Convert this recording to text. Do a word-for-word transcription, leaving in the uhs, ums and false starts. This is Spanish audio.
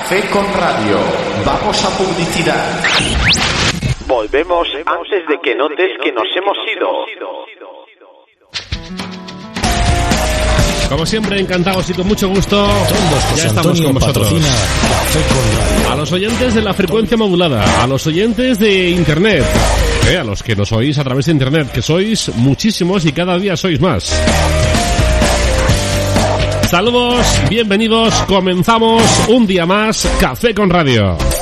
Café con Radio. Vamos a publicidad. Volvemos antes de que notes que nos hemos ido. Como siempre, encantados y con mucho gusto, ya estamos con vosotros. A los oyentes de la frecuencia modulada, a los oyentes de Internet, eh, a los que nos oís a través de Internet, que sois muchísimos y cada día sois más. Saludos, bienvenidos, comenzamos un día más Café con Radio.